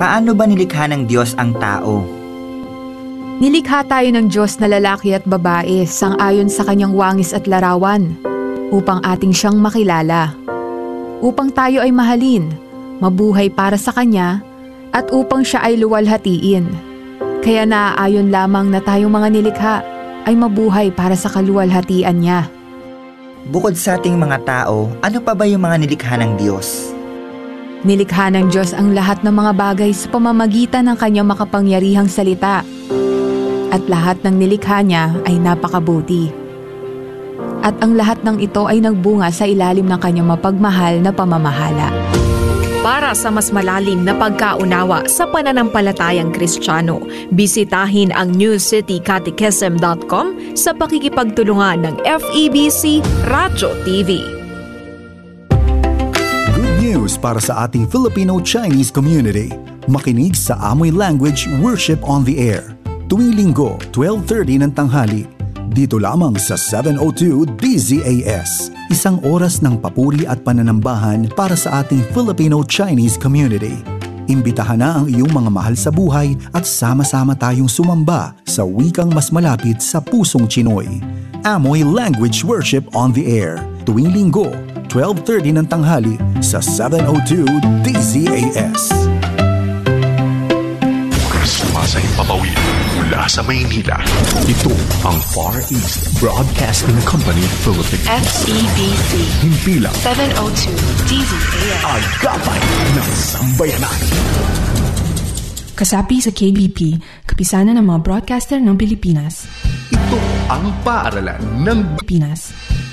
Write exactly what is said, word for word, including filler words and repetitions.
Paano ba nilikha ng Diyos ang tao? Nilikha tayo ng Diyos na lalaki at babae sang-ayon sa kanyang wangis at larawan, upang ating siyang makilala. Upang tayo ay mahalin, mabuhay para sa Kanya, at upang siya ay luwalhatiin. Kaya naaayon lamang na tayong mga nilikha ay mabuhay para sa kaluwalhatian niya. Bukod sa ating mga tao, ano pa ba yung mga nilikha ng Diyos? Nilikha ng Diyos ang lahat ng mga bagay sa pamamagitan ng kanyang makapangyarihang salita. At lahat ng nilikha niya ay napakabuti. At ang lahat ng ito ay nagbunga sa ilalim ng kanyang mapagmahal na pamamahala. Para sa mas malalim na pagkaunawa sa pananampalatayang Kristiyano, bisitahin ang new city catechism dot com sa pakikipagtulungan ng F E B C Radyo T V. Good news para sa ating Filipino-Chinese community. Makinig sa Amoy Language Worship on the Air. Tuwing linggo, twelve thirty ng tanghali. Dito lamang sa seven oh two D Z A S. Isang oras ng papuri at pananambahan para sa ating Filipino-Chinese community. Imbitahan na ang iyong mga mahal sa buhay at sama-sama tayong sumamba sa wikang mas malapit sa pusong Chinoy. Amoy Language Worship on the Air. Tuwing linggo, twelve thirty ng tanghali sa seven oh two D Z A S. Sumasayang papawid mula sa Maynila. Ito ang Far East Broadcasting Company Philippines. F E B C. Himpilang seven oh two D Z A S. Agapay ng Sambayanan. Kasapi sa K B P, kapisanan ng mga broadcaster ng Pilipinas. Ito ang paaralan ng Pilipinas.